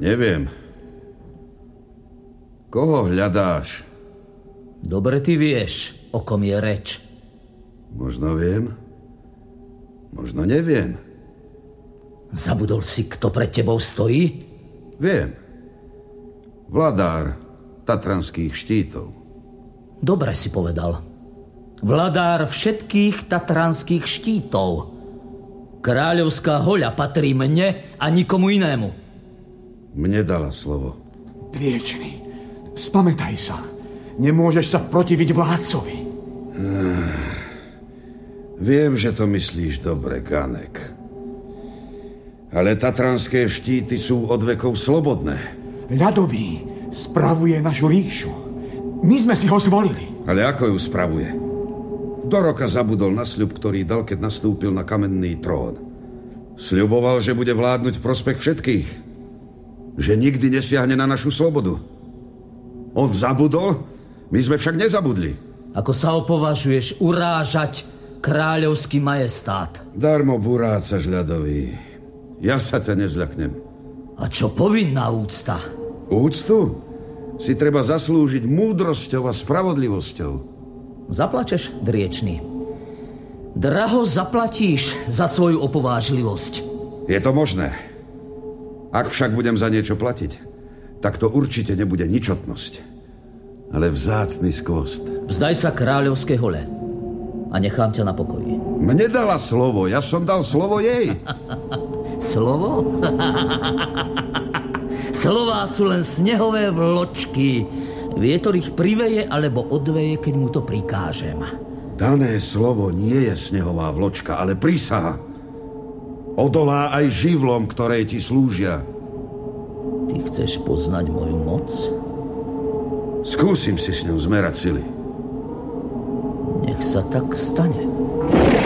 Neviem. Koho hľadáš? Dobre ty vieš, o kom je reč. Možno viem, možno neviem. Zabudol si, kto pred tebou stojí? Viem. Vladár tatranských štítov. Dobre si povedal. Vladár všetkých tatranských štítov. Kráľovská hoľa patrí mne a nikomu inému. Mne dala slovo. Driečný, spamätaj sa. Nemôžeš sa protiviť vládcovi. Viem, že to myslíš dobre, Ganek. Ale tatranské štíty sú od vekov slobodné. Ľadový spravuje našu ríšu. My sme si ho zvolili. Ale ako ju spravuje? Do roka zabudol na sľub, ktorý dal, keď nastúpil na kamenný trón. Sľuboval, že bude vládnuť v prospech všetkých. Že nikdy nesiahne na našu slobodu. On zabudol, my sme však nezabudli. Ako sa opovažuješ urážať kráľovský majestát? Darmo burácaš, ľadový. Ja sa ťa nezľaknem. A čo povinná úcta? Úctu si treba zaslúžiť múdrosťou a spravodlivosťou. Zaplačeš, driečný. Draho zaplatíš za svoju opovážlivosť. Je to možné. Ak však budem za niečo platiť, tak to určite nebude ničotnosť, ale vzácny skvost. Vzdaj sa kráľovskej hole a nechám ťa na pokoji. Mne dala slovo, ja som dal slovo jej. Slovo? Slová sú len snehové vločky. Vietor ich priveje alebo odveje, keď mu to prikážem. Dané slovo nie je snehová vločka, ale prísaha. Odolá aj živlom, ktorej ti slúžia. Ty chceš poznať moju moc? Skúsim si s ňou zmerať sily. Nech sa tak stane.